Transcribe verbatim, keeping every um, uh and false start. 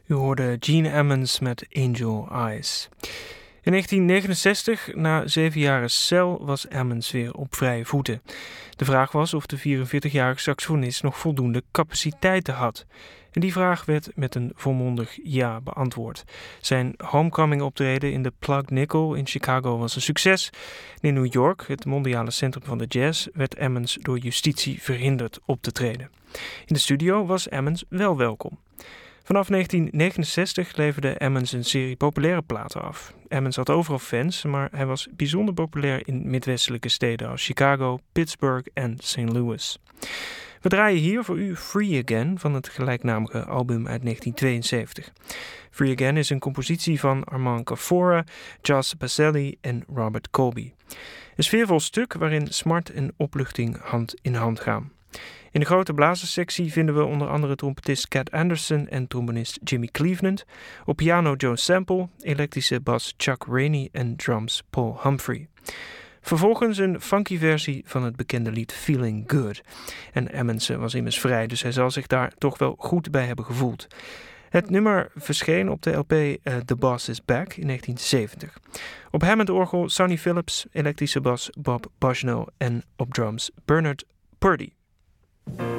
U hoorde Gene Ammons met Angel Eyes. In negentien negenenzestig, na zeven jaren cel, was Ammons weer op vrije voeten. De vraag was of de vierenveertigjarige saxofonist nog voldoende capaciteiten had. En die vraag werd met een volmondig ja beantwoord. Zijn homecoming optreden in de Plugged Nickel in Chicago was een succes. En in New York, het mondiale centrum van de jazz, werd Ammons door justitie verhinderd op te treden. In de studio was Ammons wel welkom. Vanaf negentien negenenzestig leverde Ammons een serie populaire platen af. Ammons had overal fans, maar hij was bijzonder populair in midwestelijke steden als Chicago, Pittsburgh en Saint Louis. We draaien hier voor u Free Again van het gelijknamige album uit negentien tweeënzeventig. Free Again is een compositie van Armand Kafora, Jas Pacelli en Robert Colby. Een sfeervol stuk waarin smart en opluchting hand in hand gaan. In de grote blazerssectie vinden we onder andere trompetist Cat Anderson en trombonist Jimmy Cleveland, op piano Joe Sample, elektrische bas Chuck Rainey en drums Paul Humphrey. Vervolgens een funky versie van het bekende lied Feeling Good. En Ammons was immers vrij, dus hij zal zich daar toch wel goed bij hebben gevoeld. Het nummer verscheen op de L P uh, The Boss Is Back in negentien zeventig. Op Hammond-orgel Sonny Phillips, elektrische bas Bob Bushnell en op drums Bernard Purdie.